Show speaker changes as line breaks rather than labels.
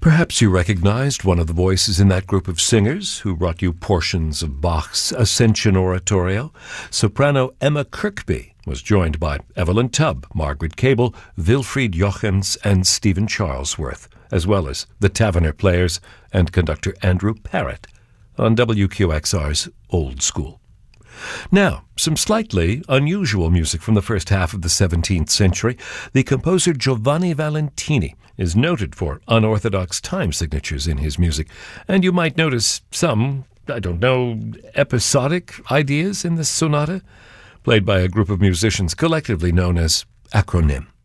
Perhaps you recognized one of the voices in that group of singers who brought you portions of Bach's Ascension Oratorio. Soprano Emma Kirkby was joined by Evelyn Tubb, Margaret Cable, Wilfried Jochens, and Stephen Charlesworth, as well as the Taverner Players and conductor Andrew Parrott on WQXR's Old School. Now, some slightly unusual music from the first half of the 17th century. The composer Giovanni Valentini is noted for unorthodox time signatures in his music, and you might notice some, episodic ideas in this sonata, played by a group of musicians collectively known as Acronym.